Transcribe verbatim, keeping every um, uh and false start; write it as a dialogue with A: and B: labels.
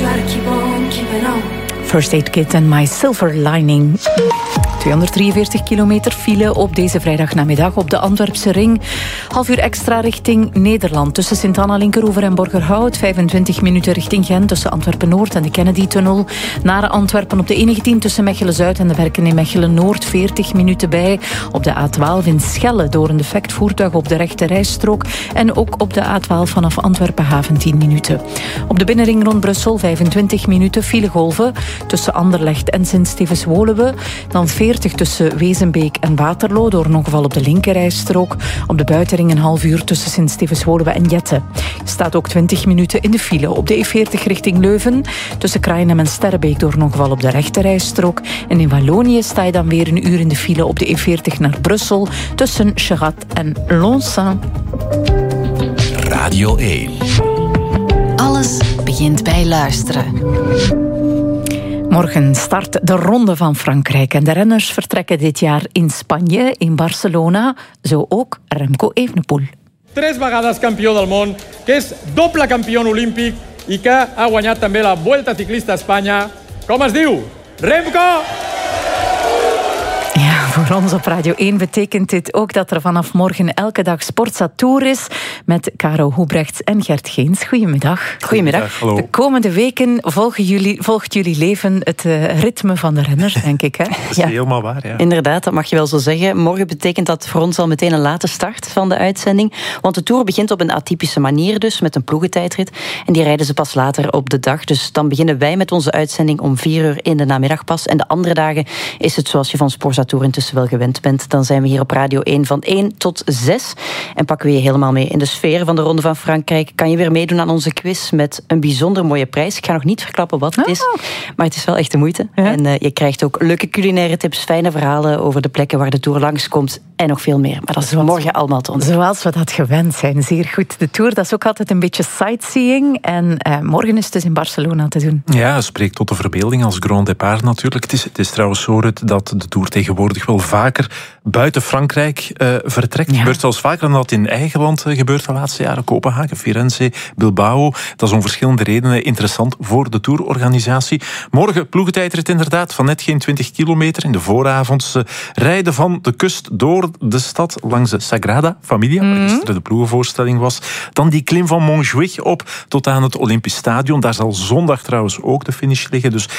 A: First Aid Kit en My Silver Lining. tweehonderddrieënveertig kilometer file op deze vrijdagnamiddag op de Antwerpse ring. Half uur extra richting Nederland tussen Sint-Anna, Linkeroever en Borgerhout. vijfentwintig minuten richting Gent tussen Antwerpen-Noord en de Kennedy-tunnel. Naar Antwerpen op de E negentien tussen Mechelen-Zuid en de Werken in Mechelen-Noord. veertig minuten bij. Op de A twaalf in Schelle door een defect voertuig op de rechte rijstrook. En ook op de A twaalf vanaf Antwerpen-Haven tien minuten. Op de binnenring rond Brussel vijfentwintig minuten filegolven tussen Anderlecht en Sint-Stevens-Woluwe. Dan veertig tussen Wezenbeek en Waterloo door een ongeval op de linkerrijstrook. Op de buitenring een half uur tussen Sint-Stevens-Woluwe en Jette. Er staat ook twintig minuten in de file op de E veertig richting Leuven. Tussen Kraaienhem en Sterrebeek door een ongeval op de rechterrijstrook. En in Wallonië sta je dan weer een uur in de file op de E veertig naar Brussel. Tussen Cherat en Lonsin.
B: Radio één.
C: Alles begint bij luisteren.
A: Morgen start de Ronde van Frankrijk en de renners vertrekken dit jaar in Spanje, in Barcelona. Zo ook Remco Evenepoel.
D: Tres vegades campió del món, que és doble campió olímpic i que ha guanyat també la Vuelta Ciclista a Espanya. Com es diu? Remco!
A: Ja, voor ons op Radio één betekent dit ook dat er vanaf morgen elke dag Sportza Tour is met Caro Hoebrechts en Gert Geens. Goedemiddag.
E: Goedemiddag. Hallo.
A: De komende weken volgen jullie, volgt jullie leven het uh, ritme van de renner, denk ik. Hè?
E: Dat is
A: ja.
E: helemaal waar, ja.
F: Inderdaad, dat mag je wel zo zeggen. Morgen betekent dat voor ons al meteen een late start van de uitzending. Want de Tour begint op een atypische manier dus, met een ploegentijdrit. En die rijden ze pas later op de dag. Dus dan beginnen wij met onze uitzending om vier uur in de namiddag pas. En de andere dagen is het zoals je van Sportza Tour intussen wel gewend bent. Dan zijn we hier op Radio één van één tot zes. En pakken we je helemaal mee in de sfeer van de Ronde van Frankrijk. Kan je weer meedoen aan onze quiz met een bijzonder mooie prijs. Ik ga nog niet verklappen wat het is, oh. maar het is wel echt de moeite. Ja. En uh, je krijgt ook leuke culinaire tips, fijne verhalen over de plekken waar de Tour langskomt en nog veel meer. Maar dat is
A: zoals,
F: morgen allemaal te ontdekken.
A: Zoals we dat gewend zijn. Zeer goed. De Tour, dat is ook altijd een beetje sightseeing. En uh, morgen is het dus in Barcelona te doen.
E: Ja, spreekt tot de verbeelding als grand départ natuurlijk. Het is, het is trouwens zo dat de Tour tegenwoordig wel vaker buiten Frankrijk uh, vertrekt. Het ja. gebeurt zelfs vaker dan dat in eigen land uh, gebeurt de laatste jaren. Kopenhagen, Firenze, Bilbao. Dat is om verschillende redenen interessant voor de Tourorganisatie. Morgen ploegentijdrit inderdaad, van net geen twintig kilometer. In de vooravond uh, rijden van de kust door de stad langs de Sagrada Familia, mm. waar gisteren de ploegenvoorstelling was. Dan die klim van Montjuïc op tot aan het Olympisch Stadion. Daar zal zondag trouwens ook de finish liggen. Dus